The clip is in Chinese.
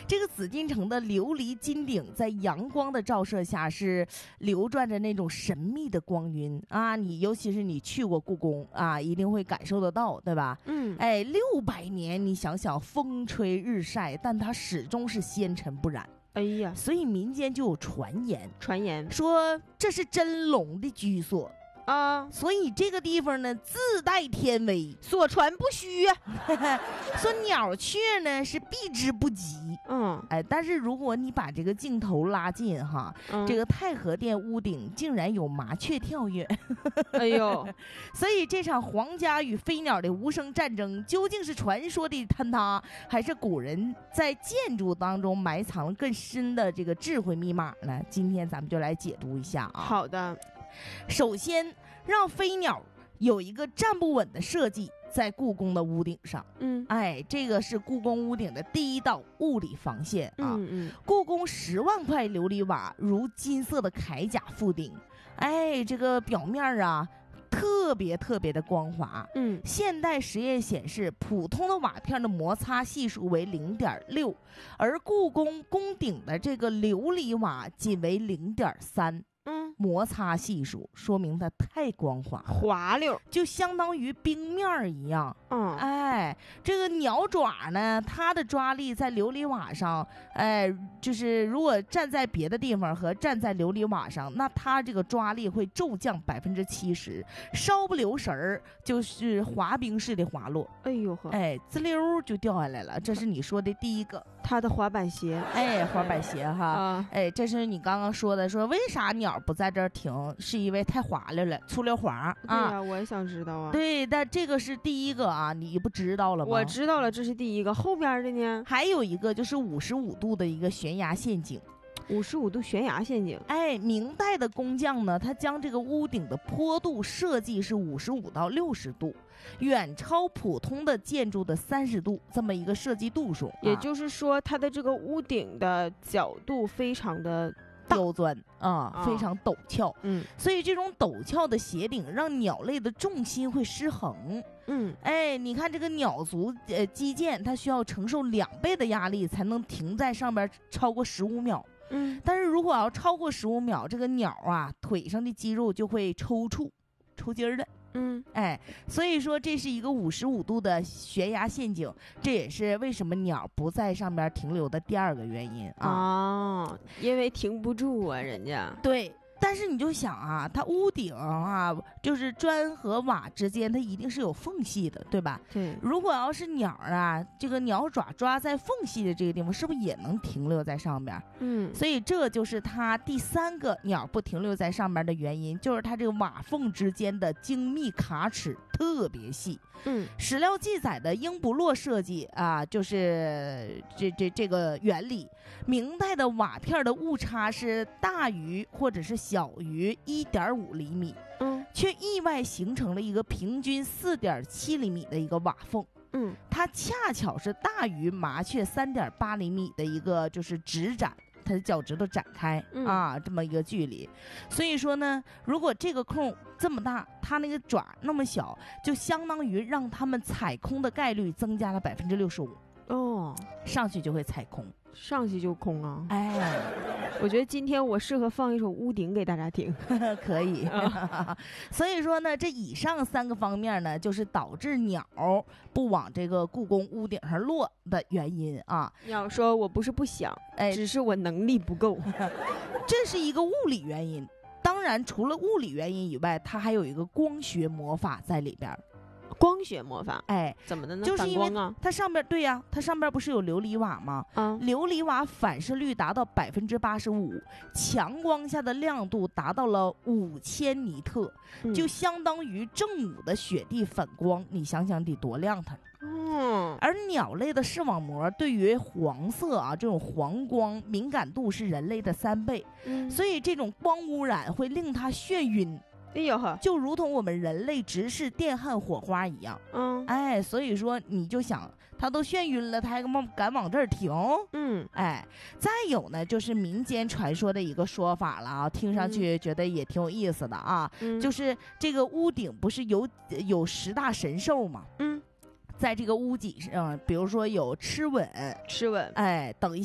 这个紫禁城的琉璃金顶在阳光的照射下是流转着那种神秘的光晕啊，你尤其是你去过故宫啊，一定会感受得到，对吧？哎，600年，你想想风吹日晒，但它始终是纤尘不染。 哎呀， 所以民间就有传言说这是真龙的居所啊， 所以这个地方呢自带天威， 所传不虚啊。 说鸟雀呢是避之不及。哎，但是如果你把这个镜头拉近哈，这个太和殿屋顶竟然有麻雀跳跃。 哎呦， 所以这场皇家与飞鸟的无声战争究竟是传说的坍塌，还是古人在建筑当中埋藏了更深的这个智慧密码呢？今天咱们就来解读一下啊。 好的， 首先让飞鸟有一个站不稳的设计在故宫的屋顶上。哎，这个是故宫屋顶的第一道物理防线啊。故宫10万块琉璃瓦如金色的铠甲覆顶，哎，这个表面啊特别的光滑。现代实验显示，普通的瓦片的摩擦系数为0.6，而故宫宫顶的这个琉璃瓦仅为0.3。摩擦系数说明它太光滑， 滑溜， 就相当于冰面一样。哎，这个鸟爪呢，它的抓力在琉璃瓦上，哎，就是如果站在别的地方和站在琉璃瓦上，那它这个抓力会骤降70%，稍不留神儿就是滑冰式的滑落。 哎呦呵， 哎，滋溜就掉下来了。这是你说的第一个， 它的滑板鞋。 哎，滑板鞋哈。哎，这是你刚刚说的，说为啥鸟不在这儿停，是因为太滑溜了，粗溜滑。 对呀，我也想知道啊。 对，但这个是第一个啊，你不知道了吗？ 我知道了，这是第一个。后边的呢？ 还有一个就是55度的一个悬崖陷阱。 55度悬崖陷阱。 哎，明代的工匠呢，他将这个屋顶的坡度设计是55到60度，远超普通的建筑的30度这么一个设计度数。 也就是说，它的这个屋顶的角度非常的刁钻啊，非常陡峭。所以这种陡峭的斜顶让鸟类的重心会失衡。哎，你看这个鸟足击剑，它需要承受2倍的压力才能停在上边超过15秒。但是如果要超过15秒，这个鸟啊腿上的肌肉就会抽筋儿的。哎，所以说这是一个55度的悬崖陷阱，这也是为什么鸟不在上面停留的第2个原因啊。 因为停不住啊，人家。 对。但是你就想啊，它屋顶啊，就是砖和瓦之间，它一定是有缝隙的，对吧？ 对。 如果要是鸟啊，这个鸟爪抓在缝隙的这个地方，是不是也能停留在上边？所以这就是它第3个鸟不停留在上面的原因，就是它这个瓦缝之间的精密卡尺特别细。史料记载的英不落设计啊，就是这个原理。明代的瓦片的误差是大于或者是小于1.5厘米，却意外形成了一个平均4.7厘米的一个瓦缝。它恰巧是大于麻雀3.8厘米的一个就是直展，它的脚趾头展开啊，这么一个距离。所以说呢，如果这个空这么大，它那个爪那么小，就相当于让它们踩空的概率增加了65%。上去就会踩空， 上去就空啊！ 哎， 我觉得今天我适合放一首《屋顶》给大家听。 可以。所以说呢，这以上3个方面呢，就是导致鸟不往这个故宫屋顶上落的原因啊。 鸟说我不是不想，只是我能力不够。 这是一个物理原因。当然除了物理原因以外，它还有一个光学魔法在里边。 光学魔法， 哎， 怎么的呢？ 就是因为它上边，对呀，它上边不是有琉璃瓦吗？琉璃瓦反射率达到85%，强光下的亮度达到了5000尼特，就相当于正午的雪地反光，你想想得多亮它。而鸟类的视网膜对于黄色啊这种黄光敏感度是人类的3倍，所以这种光污染会令它眩晕。 哎呦呵， 就如同我们人类直视电焊火花一样。哎，所以说你就想，他都眩晕了，他还敢往这儿停？哎，再有呢，就是民间传说的一个说法了啊，听上去觉得也挺有意思的啊。就是这个屋顶不是有10大神兽吗？在这个屋脊上，比如说有螭吻， 螭吻， 哎，等一